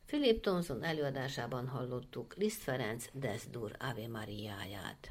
Philip Thompson előadásában hallottuk Liszt Ferenc Desdur Ave Mariáját.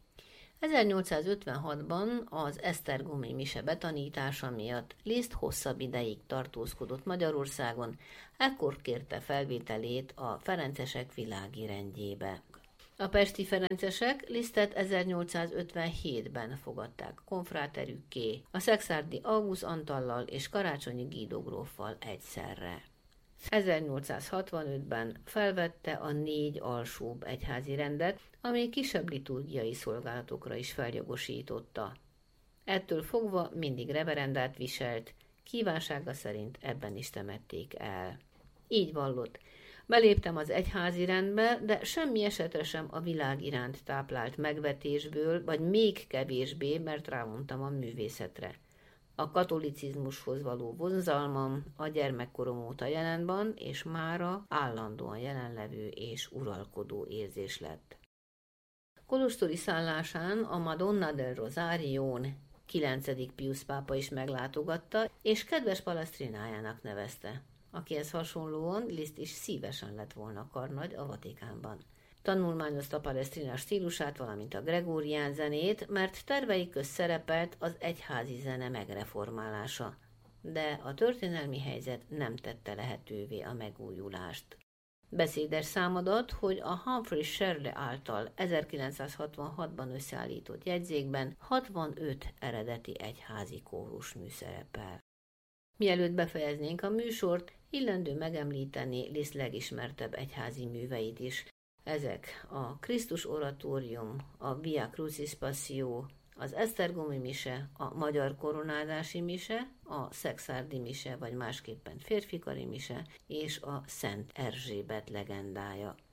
1856-ban az esztergomi mise betanítása miatt Liszt hosszabb ideig tartózkodott Magyarországon, ekkor kérte felvételét a ferencesek világi rendjébe. A pesti ferencesek Lisztet 1857-ben fogadták konfráterükké, a szekszárdi Augusz Antallal és Karácsonyi Guido gróffal egyszerre. 1865-ben felvette a 4 alsóbb egyházi rendet, ami kisebb liturgiai szolgálatokra is feljogosította. Ettől fogva mindig reverendát viselt, kívánsága szerint ebben is temették el. Így vallott: beléptem az egyházi rendbe, de semmi esetre sem a világ iránt táplált megvetésből, vagy még kevésbé, mert rávontam a művészetre. A katolicizmushoz való vonzalmam a gyermekkorom óta jelen van, és mára állandóan jelenlevő és uralkodó érzés lett. Kolostori szállásán a Madonna del Rosarión 9. Piusz pápa is meglátogatta, és kedves Palestrinájának nevezte, akihez hasonlóan Liszt is szívesen lett volna karnagy a Vatikánban. Tanulmányozta Palesztrinás stílusát, valamint a gregórián zenét, mert tervei közt szerepelt az egyházi zene megreformálása, de a történelmi helyzet nem tette lehetővé a megújulást. Beszédes számadat, hogy a Humphrey Shirley által 1966-ban összeállított jegyzékben 65 eredeti egyházi kórusmű szerepel. Mielőtt befejeznénk a műsort, illendő megemlíteni Liszt legismertebb egyházi műveit is. Ezek a Krisztus oratórium, a Via Crucis Passio, az esztergomi mise, a magyar koronázási mise, a szekszárdi mise, vagy másképpen férfikari mise, és a Szent Erzsébet legendája.